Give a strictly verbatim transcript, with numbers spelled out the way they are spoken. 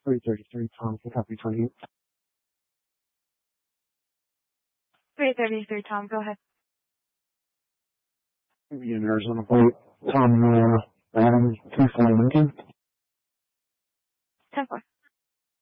three thirty-three, Tom, can copy twenty-eight. three thirty-three, Tom, go ahead. In Arizona Plate, Tom, uh, Adam, two four Lincoln. ten four.